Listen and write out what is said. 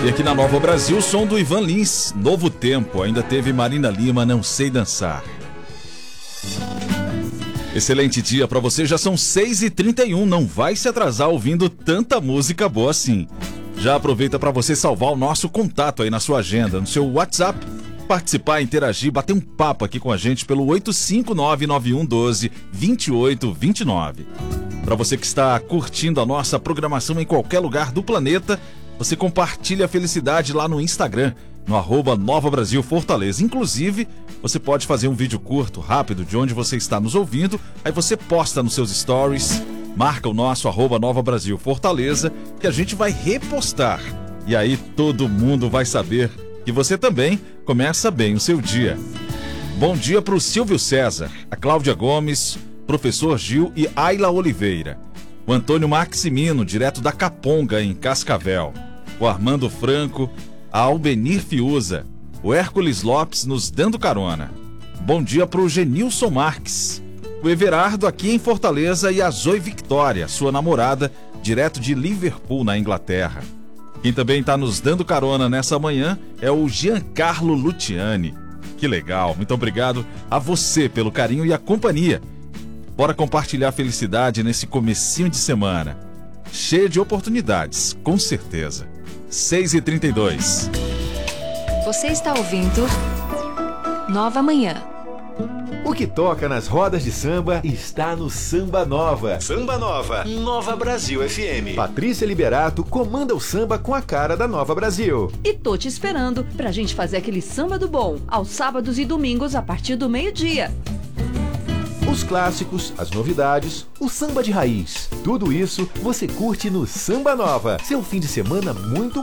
E aqui na Nova Brasil, o som do Ivan Lins, Novo Tempo. Ainda teve Marina Lima, Não Sei Dançar. Excelente dia pra você, já são 6h31, não vai se atrasar ouvindo tanta música boa assim. Já aproveita pra você salvar o nosso contato aí na sua agenda, no seu WhatsApp, participar, interagir, bater um papo aqui com a gente pelo 85991122829. Pra você que está curtindo a nossa programação em qualquer lugar do planeta, você compartilha a felicidade lá no Instagram, no @Nova Brasil Fortaleza. Inclusive, você pode fazer um vídeo curto, rápido, de onde você está nos ouvindo, aí você posta nos seus stories, marca o nosso @Nova Brasil Fortaleza, que a gente vai repostar. E aí todo mundo vai saber que você também começa bem o seu dia. Bom dia para o Silvio César, a Cláudia Gomes, Professor Gil e Ayla Oliveira. O Antônio Maximino, direto da Caponga, em Cascavel. O Armando Franco, a Albenir Fiuza. O Hércules Lopes nos dando carona. Bom dia para o Genilson Marques. O Everardo aqui em Fortaleza e a Zoe Victoria, sua namorada, direto de Liverpool, na Inglaterra. Quem também está nos dando carona nessa manhã é o Giancarlo Luciani. Que legal, muito obrigado a você pelo carinho e a companhia. Bora compartilhar a felicidade nesse comecinho de semana. Cheio de oportunidades, com certeza. 6h32. Você está ouvindo Nova Manhã. O que toca nas rodas de samba está no Samba Nova. Samba Nova, Nova Brasil FM. Patrícia Liberato comanda o samba com a cara da Nova Brasil. E tô te esperando pra gente fazer aquele samba do bom, aos sábados e domingos a partir do 12h. Os clássicos, as novidades, o samba de raiz. Tudo isso você curte no Samba Nova. Seu fim de semana muito